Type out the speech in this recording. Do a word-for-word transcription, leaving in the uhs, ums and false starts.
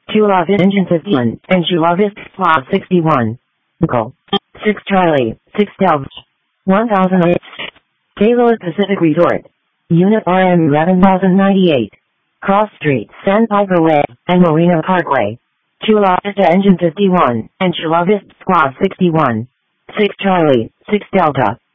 Chula Vista Engine fifty-one, and Chula Vista Squad sixty-one. Nicole. six Charlie, six Delta. one thousand eight. Gaylord Pacific Resort. Unit R M eleven thousand ninety-eight. Cross Street, Sandpiper Way, and Marina Parkway. Chula Vista Engine fifty-one, and Chula Vista Squad sixty-one. six Charlie, six Delta.